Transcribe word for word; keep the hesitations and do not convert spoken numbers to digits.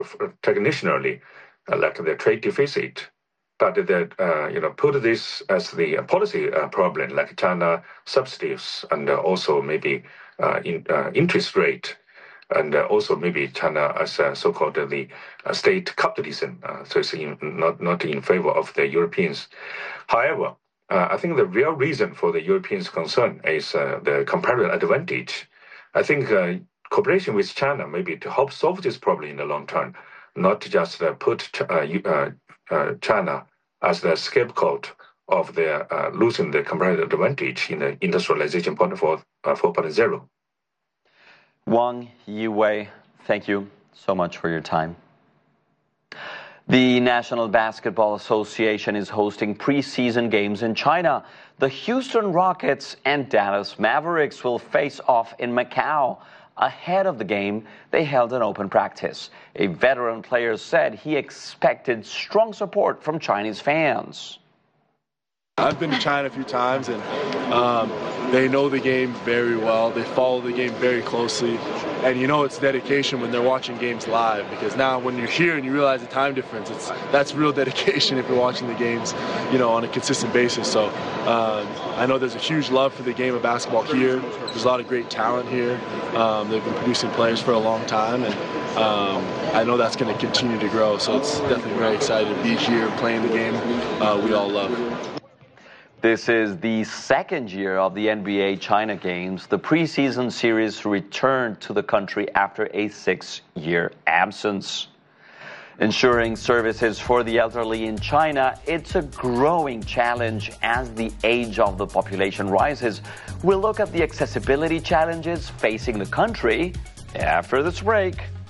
technically uh, like the trade deficit, but that uh, you know put this as the policy uh, problem, like China subsidies and uh, also maybe uh, in, uh, interest rate, and uh, also maybe China as uh, so-called uh, the uh, state capitalism. Uh, so it's in, not not in favor of the Europeans. However, uh, I think the real reason for the Europeans' concern is uh, the comparative advantage. I think uh, cooperation with China maybe to help solve this problem in the long term, not just uh, put uh, uh, uh, China as the scapegoat of their uh, losing the comparative advantage in the industrialization point for uh, four point oh. Wang Yiwei, thank you so much for your time. The National Basketball Association is hosting preseason games in China. The Houston Rockets and Dallas Mavericks will face off in Macau. Ahead of the game, they held an open practice. A veteran player said he expected strong support from Chinese fans. I've been to China a few times, and um, they know the game very well. They follow the game very closely. And you know it's dedication when they're watching games live, because now when you're here and you realize the time difference, it's that's real dedication if you're watching the games, you know, on a consistent basis. So um, I know there's a huge love for the game of basketball here. There's a lot of great talent here. Um, they've been producing players for a long time, and um, I know that's going to continue to grow. So it's definitely very exciting to be here playing the game uh, we all love. This is the second year of the N B A China Games. The preseason series returned to the country after a six-year absence. Ensuring services for the elderly in China, it's a growing challenge as the age of the population rises. We'll look at the accessibility challenges facing the country after this break.